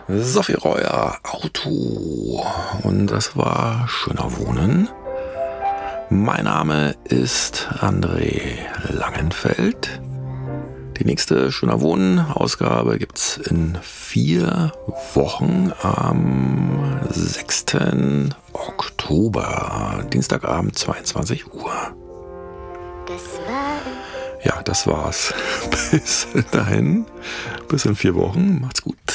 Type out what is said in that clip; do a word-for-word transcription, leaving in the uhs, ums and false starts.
Sophie Reuer, Auto. Und das war Schöner Wohnen. Mein Name ist André Langenfeld. Die nächste Schöner Wohnen-Ausgabe gibt's in vier Wochen am sechsten Oktober, Dienstagabend, zweiundzwanzig Uhr. Ja, das war's. Bis dahin, bis in vier Wochen. Macht's gut.